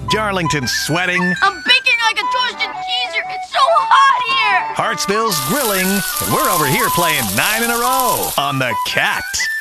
Darlington's sweating. I'm baking like a toasted cheeser. It's so hot here. Hartsville's grilling. And we're over here playing 9 in a row on The Cat.